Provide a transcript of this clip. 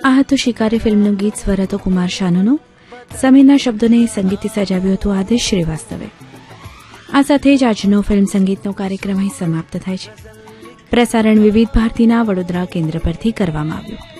આ હતું શિકારી ફિલ્મનું ગીત. સ્વર હતો કુમાર શાનુનો. સમીરના શબ્દોને સંગીતે સજાવ્યું હતું આદેશ શ્રીવાસ્તવે. આ સાથે જ આજનો ફિલ્મ સંગીતનો કાર્યક્રમ અહીં સમાપ્ત થાય છે. પ્રસારણ વિવિધ ભારતીના વડોદરા કેન્દ્ર પરથી કરવામાં આવ્યું.